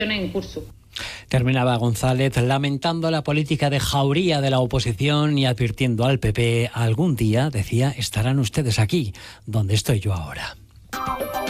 en curso. Terminaba González lamentando la política de jauría de la oposición y advirtiendo al PP: algún día, decía, estarán ustedes aquí, donde estoy yo ahora.